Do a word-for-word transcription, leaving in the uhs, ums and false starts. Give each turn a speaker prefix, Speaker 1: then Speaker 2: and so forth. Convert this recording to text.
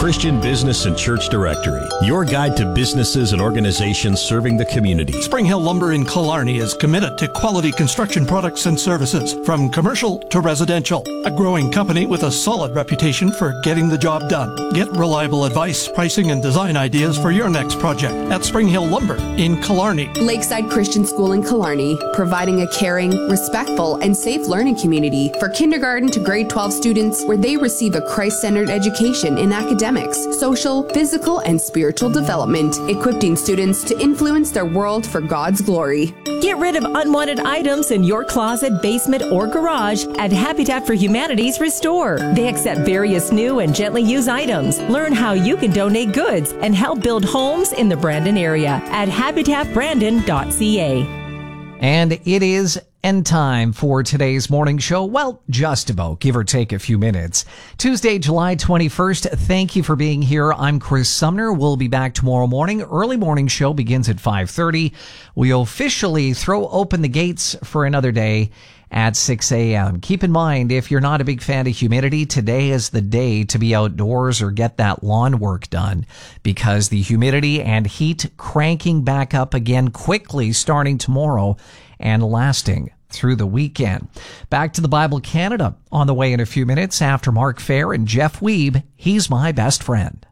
Speaker 1: Christian Business and Church Directory, your guide to businesses and organizations serving the community.
Speaker 2: Spring Hill Lumber in Killarney is committed to quality construction products and services, from commercial to residential. A growing company with a solid reputation for getting the job done. Get reliable advice, pricing, and design ideas for your next project at Spring Hill Lumber in Killarney.
Speaker 3: Lakeside Christian School in Killarney, providing a caring, respectful, and safe learning community for kindergarten to grade twelve students, where they receive a Christ-centered education in academics, social, physical, and spiritual development, equipping students to influence their world for God's glory.
Speaker 4: Get rid of unwanted items in your closet, basement, or garage at Habitat for Humanity's Restore. They accept various new and gently used items. Learn how you can donate goods and help build homes in the Brandon area at habitat brandon dot c a.
Speaker 5: And it is end time for today's morning show. Well, just about, give or take a few minutes. Tuesday, July twenty-first. Thank you for being here. I'm Chris Sumner. We'll be back tomorrow morning. Early morning show begins at five thirty. We officially throw open the gates for another day at six a.m. Keep in mind, if you're not a big fan of humidity, today is the day to be outdoors or get that lawn work done, because the humidity and heat cranking back up again quickly starting tomorrow and lasting through the weekend. Back to the Bible Canada on the way in a few minutes after Mark Fair and Jeff Weeb. He's my best friend.